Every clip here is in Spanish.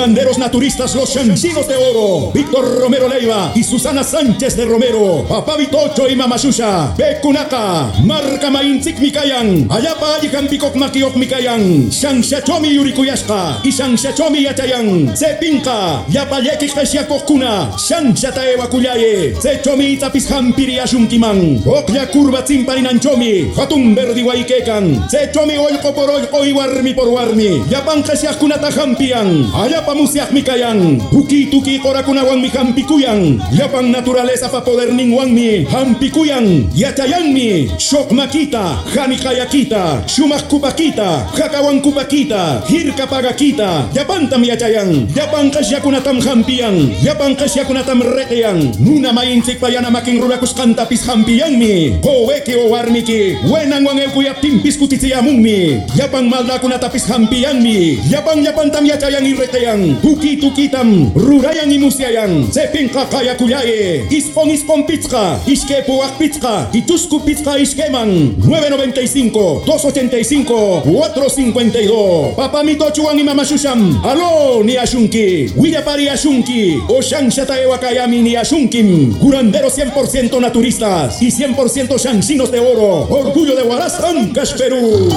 curanderos naturistas los Chanchinos de Oro, Víctor Romero Leiva y Susana Sánchez de Romero, Papá Vitocho y Mamashusha, Bekunaka, Marca Mainzik Mikayan, Ayapa Ayikampikok Makiok Mikayan, Shanshachomi Yurikuyashka y Shanshachomi Yatayan, Sepinka, Yapayeki Kashiakokuna, Shanshataewa Kuyaye, Sechomi Tapishampiri Ashunkiman, Okya Kurba Zimparinanchomi, Hatun Verdi Waikekan, Sechomi Oiko por Oiko y Warmi por Warmi, Yapan Kashiakunata Hampian, Ayapa Musiak Mikayan, Uki Tuki Korakunawan mi Hampikuyan, Yapan naturaleza pa poder ningwan mi, Hampikuyan, Yatayan mi, Shok Makita, Hanikayakita, Shumak Kupakita, Hakawan Kupakita, Hirka Pagakita, Yapantam Yatayan, Yapan Kashiakunatam Hampian, Yapan Kashiakunatam Retean, Nuna Mainzik Payana Making Rurakus Kantapis Hampian mi, Howeke o Warmiki, Wenangwan Elkuyap Timpis Kutitiamun mi, Yapan Maldakunatapis Hampian mi, Yapan Yapantam Yatayan y Retean, Tuki Tukitam, Rurayan y Musiayan, Sepinka Kaya Kuyaye, Ispon Pizka, Iskepuak Pizka, Itusku Pizka Iskeman, 995, 285, 452, Papamito Chuan y Mamashusham, Aló ni Ashunki, Willapari Ashunki, Oshan Shataewa Kayami ni Ashunkim, curanderos 100% naturistas y 100% Chanchinos de Oro, orgullo de Huaraz, Ancash, Perú.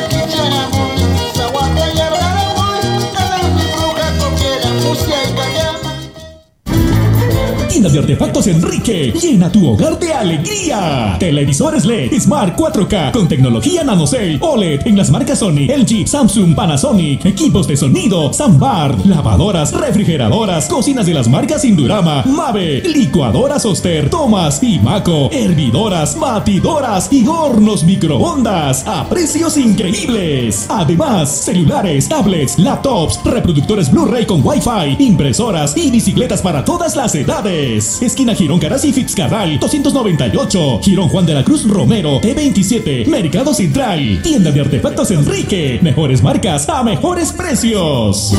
Tienda de Artefactos Enrique, llena tu hogar de alegría. Televisores LED Smart 4K con tecnología NanoCell OLED en las marcas Sony, LG, Samsung, Panasonic. Equipos de sonido Soundbar, lavadoras, refrigeradoras, cocinas de las marcas Indurama, Mave, licuadoras Oster, Thomas y Maco, hervidoras, batidoras y hornos microondas a precios increíbles. Además, celulares, tablets, laptops, reproductores Blu-ray con Wi-Fi, impresoras y bicicletas para todas las edades. Esquina Girón Caras y Fitzcarral 298, Girón Juan de la Cruz Romero T27, Mercado Central. Tienda de Artefactos Enrique, mejores marcas a mejores precios.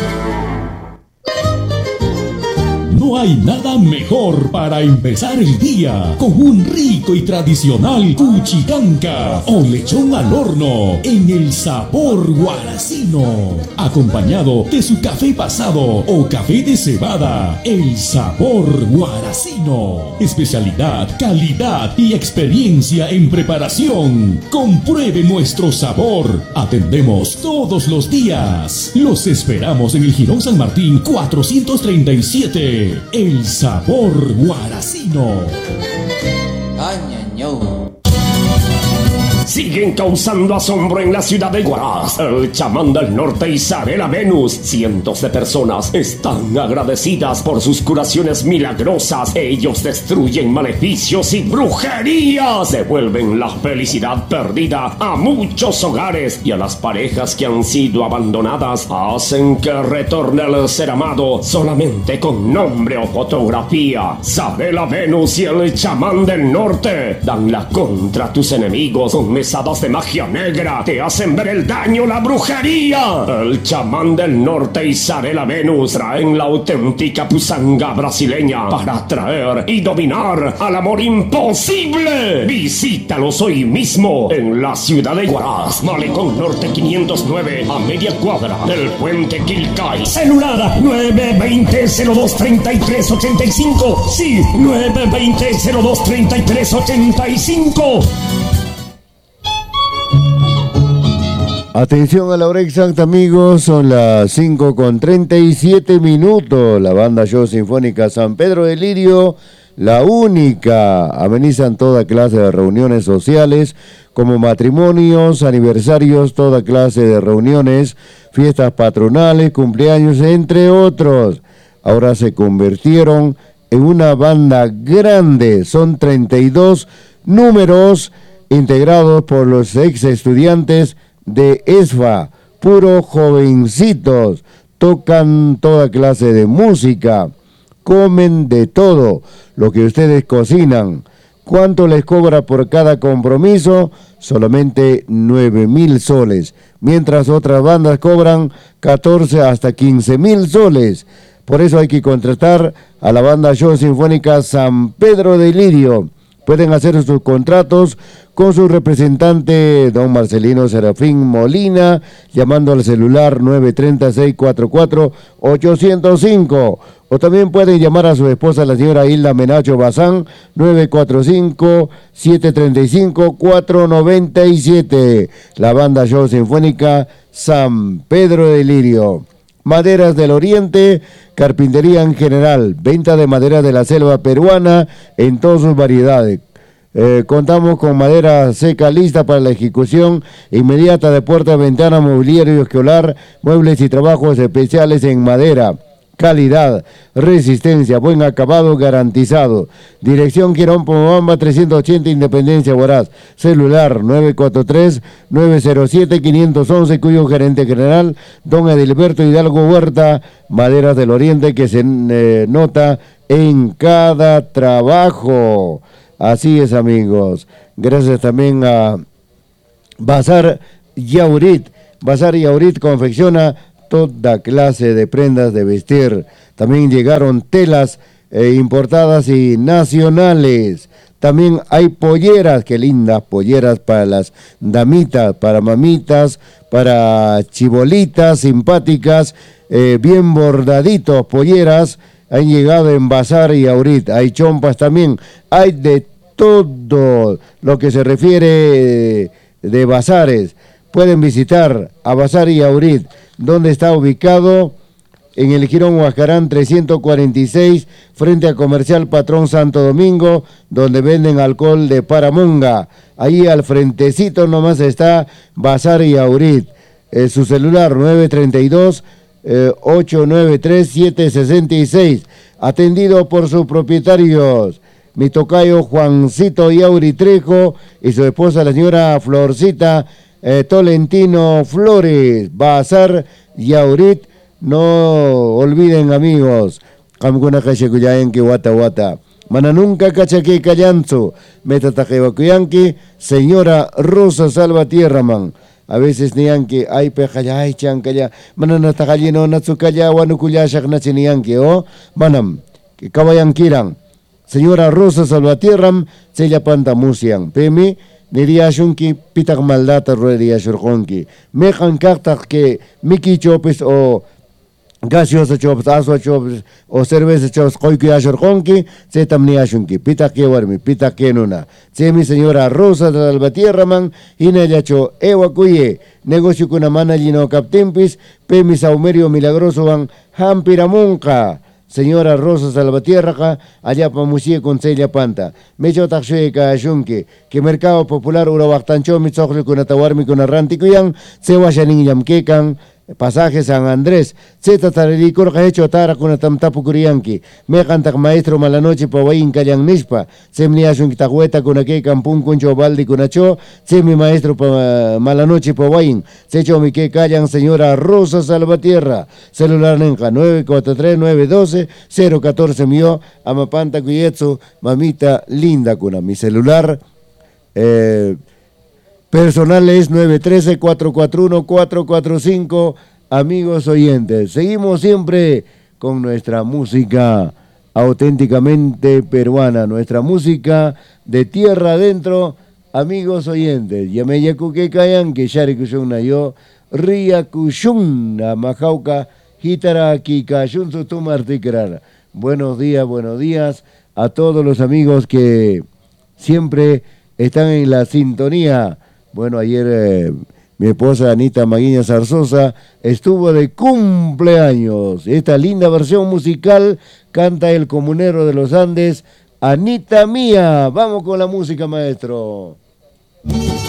No hay nada mejor para empezar el día con un rico y tradicional cuchicanca o lechón al horno en el sabor guaracino, acompañado de su café pasado o café de cebada. El sabor guaracino, especialidad, calidad y experiencia en preparación. Compruebe nuestro sabor. Atendemos todos los días. Los esperamos en el Girón San Martín 437. El sabor guaracino. Siguen causando asombro en la ciudad de Huaraz. El chamán del norte Isabela Venus. Cientos de personas están agradecidas por sus curaciones milagrosas. Ellos destruyen maleficios y brujerías. Devuelven la felicidad perdida a muchos hogares y a las parejas que han sido abandonadas. Hacen que retorne el ser amado solamente con nombre o fotografía. Isabela Venus y el chamán del norte dan la contra a tus enemigos con mesadas de magia negra, te hacen ver el daño, la brujería. El chamán del norte y Isabela Venus traen la auténtica pusanga brasileña para atraer y dominar al amor imposible. Visítalos hoy mismo en la ciudad de Huaraz, Malecón Norte 509, a media cuadra del puente Quilcay. Celular 920-02-3385. Sí, 920-02-3385. Atención a la hora exacta, amigos, son las 5:37. La banda Show Sinfónica San Pedro de Lirio, la única, amenizan toda clase de reuniones sociales como matrimonios, aniversarios, toda clase de reuniones, fiestas patronales, cumpleaños, entre otros. Ahora se convirtieron en una banda grande, son 32 números integrados por los ex estudiantes de ESFA, puro jovencitos, tocan toda clase de música, comen de todo lo que ustedes cocinan. ¿Cuánto les cobra por cada compromiso? Solamente 9,000 soles, mientras otras bandas cobran 14 hasta 15,000 soles. Por eso hay que contratar a la banda Show Sinfónica San Pedro de Lirio. Pueden hacer sus contratos con su representante, don Marcelino Serafín Molina, llamando al celular 930-644-805. O también pueden llamar a su esposa, la señora Hilda Menacho Bazán, 945-735-497. La banda show sinfónica San Pedro de Lirio. Maderas del Oriente, carpintería en general, venta de madera de la selva peruana en todas sus variedades. Contamos con madera seca lista para la ejecución inmediata de puerta, ventana, mobiliario escolar, muebles y trabajos especiales en madera. Calidad, resistencia, buen acabado garantizado. Dirección Quirón Pomobamba 380 Independencia Huaraz. Celular 943-907-511, cuyo gerente general, don Edilberto Hidalgo Huerta. Maderas del Oriente, que se nota en cada trabajo. Así es, amigos. Gracias también a Bazar Yaurit. Bazar Yaurit confecciona toda clase de prendas de vestir. También llegaron telas importadas y nacionales. También hay polleras, qué lindas polleras para las damitas, para mamitas, para chibolitas simpáticas, bien bordaditos, polleras. Han llegado en Bazar y ahorita hay chompas también, hay de todo lo que se refiere de bazares. Pueden visitar a Bazar y Aurit, donde está ubicado en el Jirón Huascarán 346, frente a Comercial Patrón Santo Domingo, donde venden alcohol de Paramonga. Ahí al frentecito nomás está Bazar y Aurit. Su celular 932-893-766, atendido por sus propietarios, mi tocayo Juancito Yauri Trejo y su esposa la señora Florcita Tolentino Flores. Bazar Yaurit, no olviden, amigos, Kamkuna Kashikuyayanki Wata Wata, Mananunca Kachaki Kayanzo, Metatajevacuyanki, señora Rosa Salvatierraman. A veces niyanki, ay pejaya, ay chancaya, mananatajallino, natsukaya, wanukuya, shaknachiniyanki, o manam, que kawayankiran. Señora Rosa Salvatierram, sella pantamusian, pemi, niriashunki, pitak maldata ruediashurjonki. Mejan kaktak que Miki Chopes o gaseosa chops, asua chops o cerveza chops, koikuyashurjonki, setamniashunki, pitak que warmi, pitak que nuna. Mi señora Rosa Salvatierraman, inayacho ewakuye, negocio kuna manallino captimpis, pemi saumerio milagroso van, hampiramunka. Señora Rosa Salvatierra, allá pa musie con sella panta. Mecho taxue ka shunke, que mercado popular urabactancho mitzocle con atawarmi con arranticuyan, se vayanin yamquecan, pasaje San Andrés, zeta tarericor ha hecho tara con atamtapu curianki, me cantac maestro malanoche pa wain kayan nispa, se mniashun kitahueta con aquel campun concho baldi con acho, se mi maestro pa malanoche pa wain, se echo mi que callan señora Rosa Salvatierra, celular nenja 943-912-014 mío, amapanta cuyetsu, mamita linda cuna, mi celular, personal es 913-441-445, amigos oyentes. Seguimos siempre con nuestra música auténticamente peruana, nuestra música de tierra adentro, amigos oyentes. Yameya kuke kayan, que shari kushun yo, ria kushun, majauca, hitara kikashun sutumartikrar. Buenos días a todos los amigos que siempre están en la sintonía. Bueno, ayer mi esposa Anita Maguiña Zarzosa estuvo de cumpleaños. Esta linda versión musical canta el comunero de los Andes, Anita Mía. Vamos con la música, maestro.